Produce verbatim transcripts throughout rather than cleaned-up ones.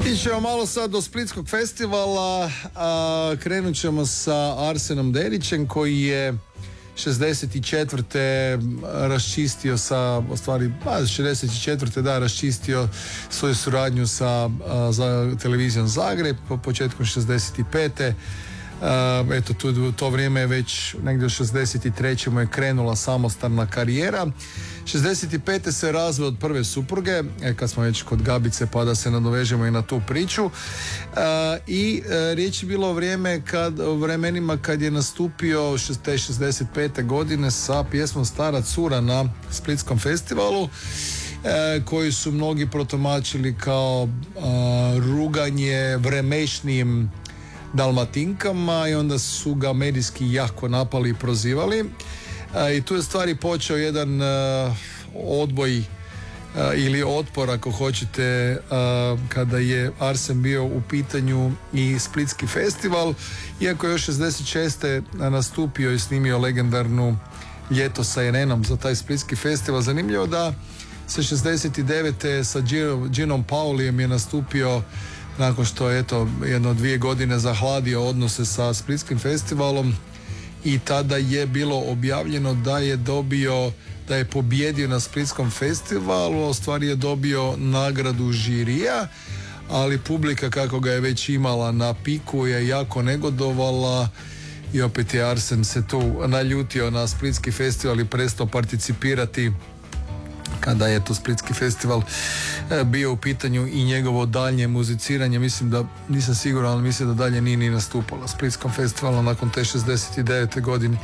Ićemo malo sad do Splitskog festivala, a, krenut ćemo sa Arsenom Dedićem koji je šezdeset četvrte raščistio sa, u stvari, ba, šezdeset četvrte da, raščistio svoju suradnju sa a, za televizijom Zagreb, po početkom šezdeset pete. Uh, eto, tu, to vrijeme je već negdje u šezdeset treće mu je krenula samostalna karijera. šezdeset pete se razveo od prve supruge, e, kad smo već kod Gabice, pa da se nadovežemo i na tu priču. Uh, I uh, riječ je bilo o vrijeme kad, o vremenima kad je nastupio te šezdeset pete godine sa pjesmom Stara cura na Splitskom festivalu, E, koji su mnogi protumačili kao a, ruganje vremešnim Dalmatinkama i onda su ga medijski jako napali i prozivali. E, I tu je stvari počeo jedan a, odboj a, ili otpor, ako hoćete, a, kada je Arsen bio u pitanju i Splitski festival, iako je još šezdeset šeste nastupio i snimio legendarnu Ljeto sa Irenom za taj Splitski festival. Zanimljivo da se šezdeset devete sa Ginom Paulijem je nastupio nakon što je eto jedno dvije godine zahladio odnose sa Splitskim festivalom i tada je bilo objavljeno da je dobio, da je pobjedio na Splitskom festivalu, u stvari je dobio nagradu žirija, ali publika, kako ga je već imala na piku, je jako negodovala i opet je Arsen se tu naljutio na Splitski festival i prestao participirati kada je to Splitski festival bio u pitanju i njegovo daljnje muziciranje. Mislim da, nisam siguran, ali mislim da dalje nije ni nastupala na Splitskom festivalu nakon te šezdeset devete godine.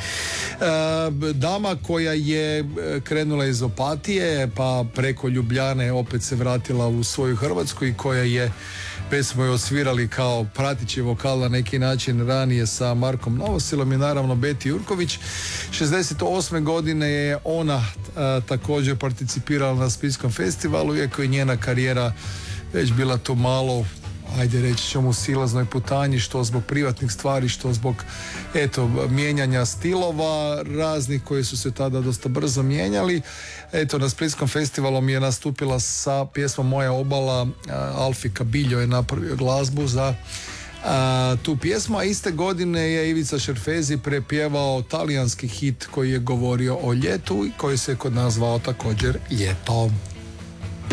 Dama koja je krenula iz Opatije pa preko Ljubljane opet se vratila u svoju Hrvatsku i koja je, već smo je osvirali kao pratići vokal na neki način ranije sa Markom Novosilom, je naravno Beti Jurković. šezdeset osme godine je ona a, također participirala na Splitskom festivalu, iako je njena karijera već bila to malo, ajde reći ćemo, u silaznoj putanji, što zbog privatnih stvari, što zbog eto mijenjanja stilova raznih koji su se tada dosta brzo mijenjali. Eto, na Splitskom festivalu je nastupila sa pjesmom Moja obala, Alfi Kabiljo je napravio glazbu za a, tu pjesmu, a iste godine je Ivica Šerfezi prepjevao talijanski hit koji je govorio o ljetu i koji se kod nas zvao također Ljeto.